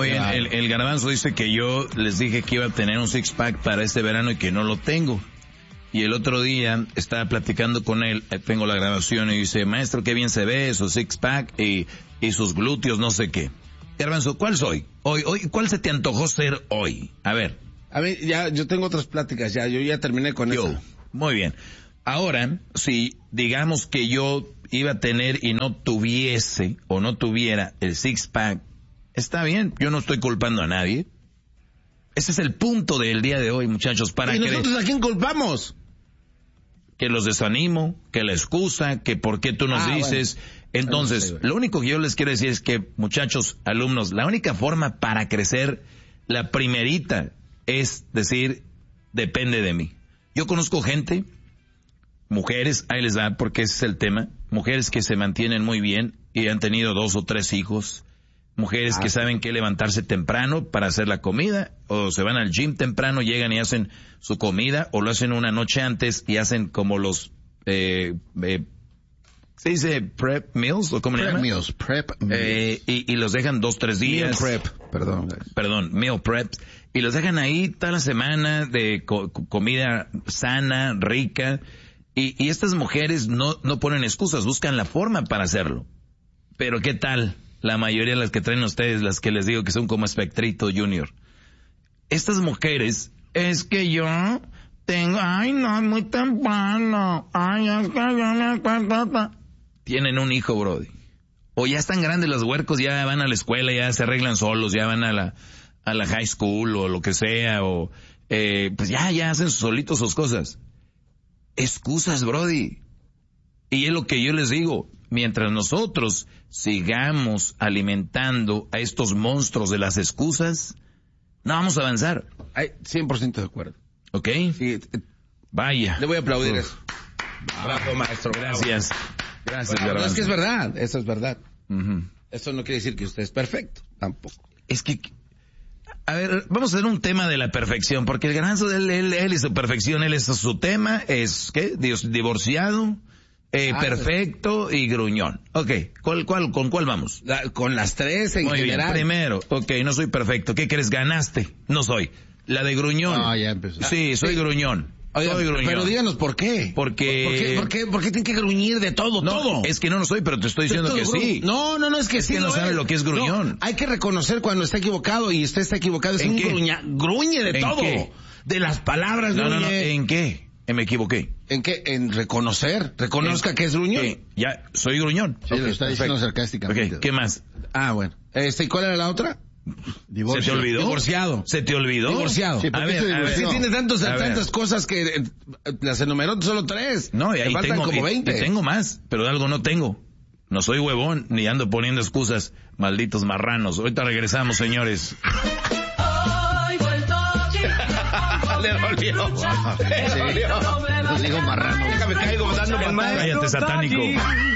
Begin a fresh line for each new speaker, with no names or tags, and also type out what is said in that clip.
Muy bien, el Garbanzo dice que yo les dije que iba a tener un six-pack para este verano y que no lo tengo. Y el otro día estaba platicando con él, tengo la grabación y dice, maestro, qué bien se ve, su six-pack y sus glúteos, no sé qué. Garbanzo, ¿cuál soy? Hoy, ¿cuál se te antojó ser hoy? A ver,
ya, yo tengo otras pláticas, yo ya terminé con eso.
Muy bien. Ahora, si digamos que yo iba a tener y no tuviese o no tuviera el six-pack, está bien, yo no estoy culpando a nadie. Ese es el punto del día de hoy, muchachos.
¿Y nosotros a quién culpamos?
Que los desanimo, que la excusa, que por qué tú nos dices. Bueno. Entonces, lo único que yo les quiero decir es que, muchachos, alumnos, la única forma para crecer, la primerita, es decir, depende de mí. Yo conozco gente, mujeres, ahí les va, porque ese es el tema, mujeres que se mantienen muy bien y han tenido 2 o 3 hijos, mujeres que saben que levantarse temprano para hacer la comida, o se van al gym temprano, llegan y hacen su comida, o lo hacen una noche antes y hacen como los, ¿se dice prep meals? ¿O cómo le llaman?
Prep meals.
Y los dejan 2-3 días.
Meal prep,
Perdón, meal preps. Y los dejan ahí toda la semana de comida sana, rica. Y estas mujeres no ponen excusas, buscan la forma para hacerlo. Pero ¿qué tal? La mayoría de las que traen ustedes, las que les digo que son como Espectrito Junior. Estas mujeres, es que yo tengo, muy temprano. Es que yo me acuerdo. Tienen un hijo, brody. O ya están grandes los huercos, ya van a la escuela, ya se arreglan solos, ya van a la high school o lo que sea, o pues ya hacen solitos sus cosas. Excusas, brody. Y es lo que yo les digo, mientras nosotros sigamos alimentando a estos monstruos de las excusas, no vamos a avanzar.
100% de acuerdo.
¿Ok?
Sí,
vaya.
Le voy a aplaudir eso. Bravo, maestro.
Gracias. Gracias,
bueno,
Garbanzo.
Es que es verdad, eso es verdad.
Uh-huh.
Eso no quiere decir que usted es perfecto, tampoco.
Es que, a ver, vamos a hacer un tema de la perfección, porque el Garbanzo, él y su perfección, él es su tema, es, ¿qué? Divorciado, perfecto y gruñón. Ok, ¿con cuál vamos?
Con las 3 en
muy
general.
Bien. Primero, no soy perfecto. ¿Qué crees? Ganaste. No soy. La de gruñón.
Ya empezó.
Sí, soy gruñón.
Oiga, pero díganos por qué.
¿Por qué
tienen que gruñir de todo?
Es que no soy, pero te estoy diciendo que sí.
No, es que sí.
Es que no sabe lo que es gruñón.
No, hay que reconocer cuando está equivocado y usted está equivocado. Es un gruñe de todo.
¿Qué?
De las palabras,
No. ¿En qué? Me equivoqué.
¿En qué? En reconocer. Reconozca que es gruñón.
Ya, soy gruñón.
Sí, lo está diciendo sarcásticamente.
Ok, ¿qué más?
Bueno. ¿Y cuál era la otra?
Divorcio.
¿Se te olvidó?
Divorciado.
¿Se te olvidó?
Divorciado.
Sí,
a ver.
Sí, tiene tantas cosas que las enumeró solo 3.
No, y ahí
faltan
tengo,
como 20.
Y tengo más, pero de algo no tengo. No soy huevón, ni ando poniendo excusas, malditos marranos. Ahorita regresamos, señores. Le volvió.
Digo marrano.
Déjame caigo dando
Cállate, satánico.